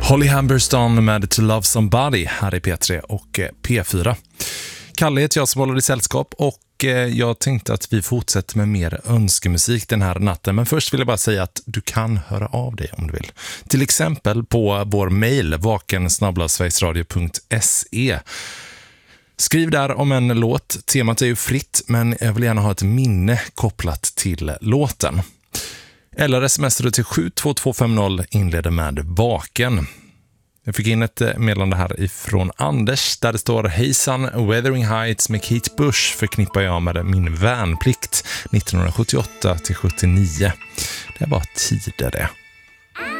Holly Humberstone med To Love Somebody här i P3 och P4. Kalle heter jag som håller i sällskap och jag tänkte att vi fortsätter med mer önskemusik den här natten. Men först vill jag bara säga att du kan höra av dig om du vill. Till exempel på vår mejl vaken@sverigesradio.se. Skriv där om en låt. Temat är ju fritt, men jag vill gärna ha ett minne kopplat till låten. Eller smsar du till 72250 inleder med Vaken. Jag fick in ett meddelande här ifrån Anders där det står: Hejsan, Wuthering Heights med Kate Bush förknippar jag med min värnplikt 1978-79. Det var tider det.